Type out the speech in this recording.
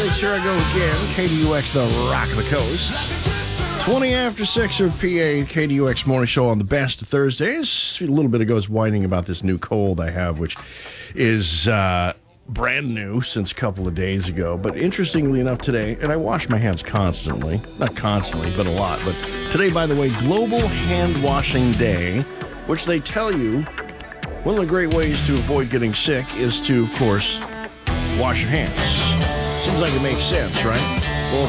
6, here I go again. KDUX, the rock of the coast. 20 after 6 or PA, KDUX Morning Show on the best of Thursdays. A little bit ago, I was whining about this new cold I have, which is brand new since a couple of days ago. But interestingly enough today, and I wash my hands constantly. Not constantly, but a lot. But today, by the way, Global Hand Washing Day, which they tell you one of the great ways to avoid getting sick is to, of course, wash your hands. Seems like it makes sense, right?